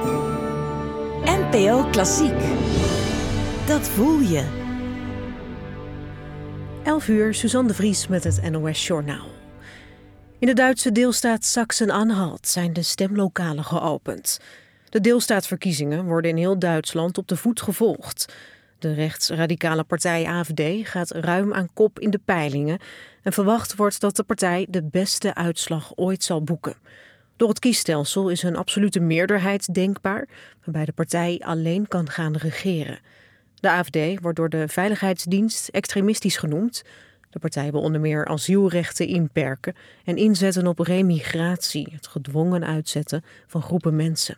NPO Klassiek. Dat voel je. 11:00, Suzanne de Vries met het NOS Journaal. In de Duitse deelstaat Sachsen-Anhalt zijn de stemlokalen geopend. De deelstaatverkiezingen worden in heel Duitsland op de voet gevolgd. De rechtsradicale partij AfD gaat ruim aan kop in de peilingen en verwacht wordt dat de partij de beste uitslag ooit zal boeken. Door het kiesstelsel is een absolute meerderheid denkbaar, waarbij de partij alleen kan gaan regeren. De AfD wordt door de Veiligheidsdienst extremistisch genoemd. De partij wil onder meer asielrechten inperken en inzetten op remigratie, het gedwongen uitzetten van groepen mensen.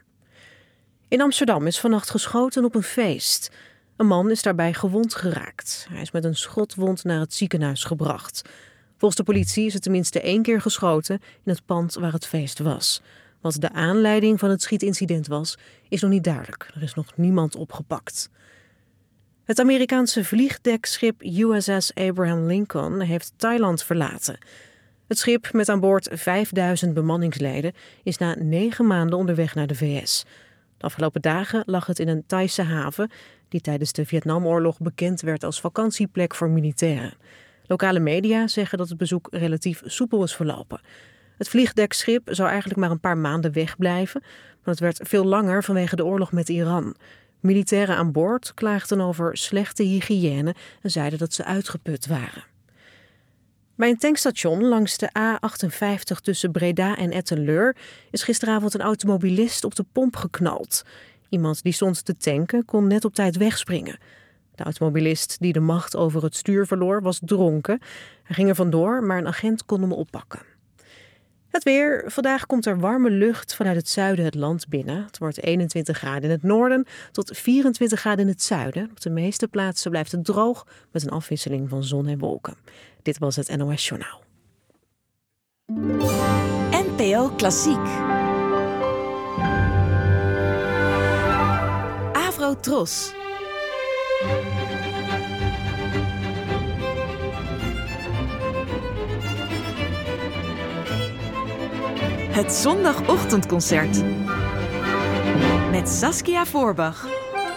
In Amsterdam is vannacht geschoten op een feest. Een man is daarbij gewond geraakt. Hij is met een schotwond naar het ziekenhuis gebracht. Volgens de politie is het tenminste 1 keer geschoten in het pand waar het feest was. Wat de aanleiding van het schietincident was, is nog niet duidelijk. Er is nog niemand opgepakt. Het Amerikaanse vliegdekschip USS Abraham Lincoln heeft Thailand verlaten. Het schip met aan boord 5000 bemanningsleden is na 9 maanden onderweg naar de VS. De afgelopen dagen lag het in een Thaise haven die tijdens de Vietnamoorlog bekend werd als vakantieplek voor militairen. Lokale media zeggen dat het bezoek relatief soepel is verlopen. Het vliegdekschip zou eigenlijk maar een paar maanden wegblijven, maar het werd veel langer vanwege de oorlog met Iran. Militairen aan boord klaagden over slechte hygiëne en zeiden dat ze uitgeput waren. Bij een tankstation langs de A58 tussen Breda en Etten-Leur is gisteravond een automobilist op de pomp geknald. Iemand die stond te tanken kon net op tijd wegspringen. De automobilist die de macht over het stuur verloor was dronken. Hij ging er vandoor, maar een agent kon hem oppakken. Het weer. Vandaag komt er warme lucht vanuit het zuiden het land binnen. Het wordt 21 graden in het noorden tot 24 graden in het zuiden. Op de meeste plaatsen blijft het droog met een afwisseling van zon en wolken. Dit was het NOS Journaal. NPO Klassiek. Avro Tros. Het zondagochtendconcert met Saskia Voorbach.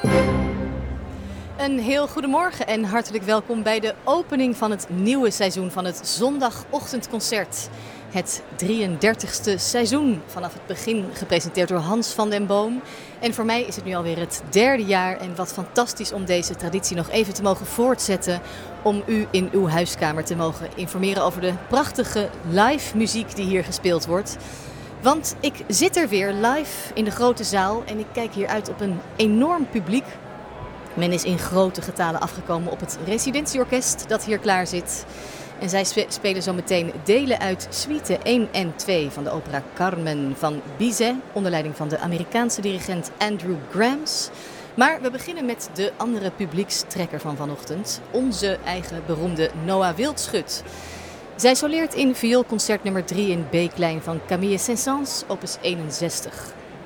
Een heel goedemorgen en hartelijk welkom bij de opening van het nieuwe seizoen van het zondagochtendconcert. Het 33ste seizoen, vanaf het begin gepresenteerd door Hans van den Boom. En voor mij is het nu alweer het 3e jaar en wat fantastisch om deze traditie nog even te mogen voortzetten. Om u in uw huiskamer te mogen informeren over de prachtige live muziek die hier gespeeld wordt. Want ik zit er weer live in de grote zaal en ik kijk hier uit op een enorm publiek. Men is in grote getalen afgekomen op het residentieorkest dat hier klaar zit. En zij spelen zo meteen delen uit suite 1 en 2 van de opera Carmen van Bizet, onder leiding van de Amerikaanse dirigent Andrew Grams. Maar we beginnen met de andere publiekstrekker van vanochtend, onze eigen beroemde Noah Wildschut. Zij soleert in vioolconcert nummer 3 in B-klein van Camille Saint-Saëns, opus 61.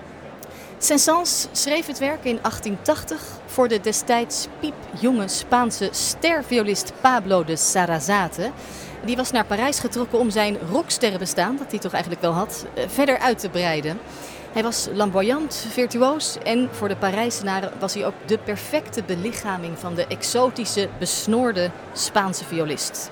Saint-Saëns schreef het werk in 1880 voor de destijds piepjonge Spaanse sterviolist Pablo de Sarasate. Die was naar Parijs getrokken om zijn rocksterrenbestaan, dat hij toch eigenlijk wel had, verder uit te breiden. Hij was flamboyant, virtuoos en voor de Parijzenaren was hij ook de perfecte belichaming van de exotische, besnoorde Spaanse violist.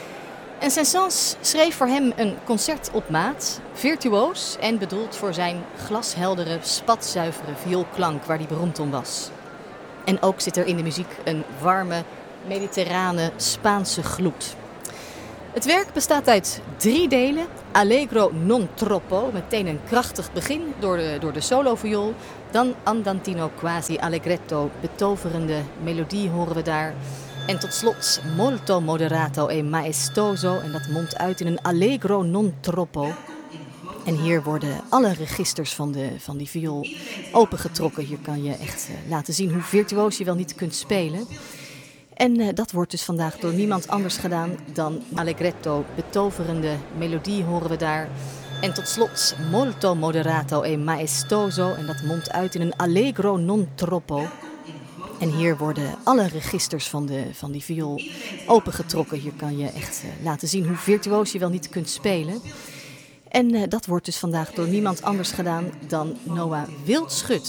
En Saint-Saëns schreef voor hem een concert op maat, virtuoos en bedoeld voor zijn glasheldere, spatzuivere vioolklank waar hij beroemd om was. En ook zit er in de muziek een warme, mediterrane, Spaanse gloed. Het werk bestaat uit 3 delen. Allegro non troppo, meteen een krachtig begin door de soloviool. Dan Andantino quasi allegretto, betoverende melodie horen we daar. En tot slot molto moderato e maestoso, en dat mondt uit in een allegro non troppo. En hier worden alle registers van die viool opengetrokken. Hier kan je echt laten zien hoe virtuoos je wel niet kunt spelen. En dat wordt dus vandaag door niemand anders gedaan dan allegretto, betoverende melodie horen we daar. En tot slot molto moderato e maestoso, en dat mondt uit in een allegro non troppo. En hier worden alle registers van die viool opengetrokken. Hier kan je echt laten zien hoe virtuoos je wel niet kunt spelen. En dat wordt dus vandaag door niemand anders gedaan dan Noah Wildschut.